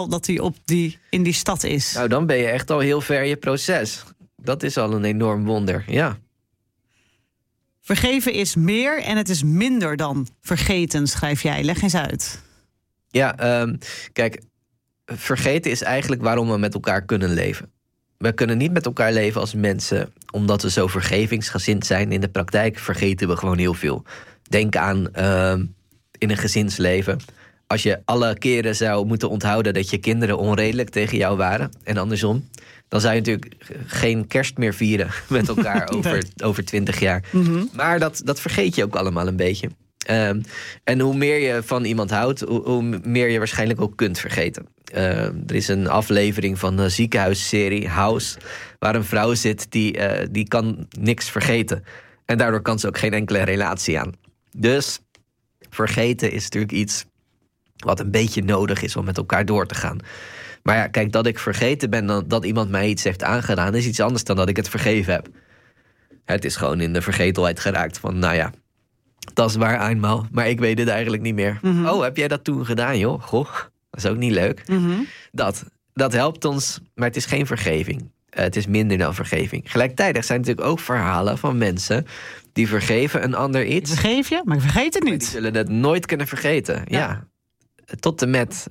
dat hij in die stad is. Nou, dan ben je echt al heel ver in je proces. Dat is al een enorm wonder, ja. Vergeven is meer en het is minder dan vergeten, schrijf jij. Leg eens uit. Ja, kijk, vergeten is eigenlijk waarom we met elkaar kunnen leven. We kunnen niet met elkaar leven als mensen, omdat we zo vergevingsgezind zijn. In de praktijk vergeten we gewoon heel veel. Denk aan in een gezinsleven. Als je alle keren zou moeten onthouden dat je kinderen onredelijk tegen jou waren, en andersom, dan zou je natuurlijk geen kerst meer vieren met elkaar over 20 jaar. Mm-hmm. Maar dat vergeet je ook allemaal een beetje. En hoe meer je van iemand houdt, hoe meer je waarschijnlijk ook kunt vergeten. Er is een aflevering van de ziekenhuisserie House, waar een vrouw zit die kan niks vergeten. En daardoor kan ze ook geen enkele relatie aan. Dus vergeten is natuurlijk iets wat een beetje nodig is om met elkaar door te gaan. Maar ja, kijk, dat ik vergeten ben dat iemand mij iets heeft aangedaan, is iets anders dan dat ik het vergeven heb. Het is gewoon in de vergetelheid geraakt van, nou ja, dat is waar eenmaal, maar ik weet het eigenlijk niet meer. Mm-hmm. Oh, heb jij dat toen gedaan, joh? Goh, dat is ook niet leuk. Mm-hmm. Dat helpt ons, maar het is geen vergeving. Het is minder dan vergeving. Gelijktijdig zijn natuurlijk ook verhalen van mensen die vergeven een ander iets. Vergeef je, maar ik vergeet het niet. Die zullen het nooit kunnen vergeten. Ja. Tot en met,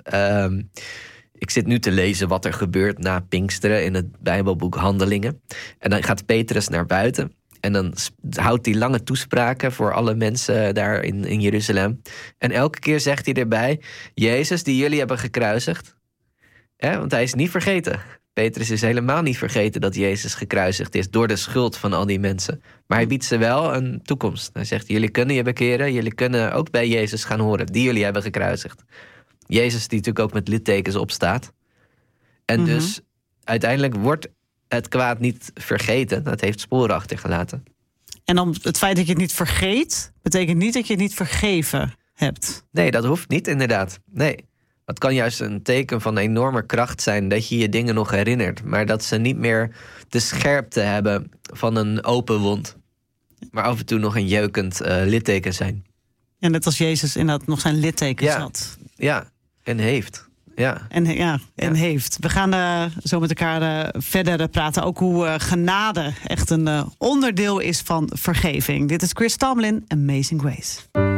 ik zit nu te lezen wat er gebeurt na Pinksteren in het Bijbelboek Handelingen. En dan gaat Petrus naar buiten. En dan houdt hij lange toespraken voor alle mensen daar in Jeruzalem. En elke keer zegt hij erbij, Jezus die jullie hebben gekruisigd. Want hij is niet vergeten. Petrus is helemaal niet vergeten dat Jezus gekruisigd is door de schuld van al die mensen. Maar hij biedt ze wel een toekomst. Hij zegt, jullie kunnen je bekeren, jullie kunnen ook bij Jezus gaan horen, die jullie hebben gekruisigd. Jezus die natuurlijk ook met littekens opstaat. En dus uiteindelijk wordt het kwaad niet vergeten. Dat heeft sporen achtergelaten. En dan het feit dat je het niet vergeet, betekent niet dat je het niet vergeven hebt. Nee, dat hoeft niet inderdaad. Nee. Het kan juist een teken van enorme kracht zijn dat je je dingen nog herinnert, maar dat ze niet meer de scherpte hebben van een open wond, maar af en toe nog een jeukend litteken zijn. Ja, net als Jezus inderdaad nog zijn littekens had. Ja, en heeft. Ja. En heeft. We gaan zo met elkaar verder praten. Ook hoe genade echt een onderdeel is van vergeving. Dit is Chris Tomlin, Amazing Grace.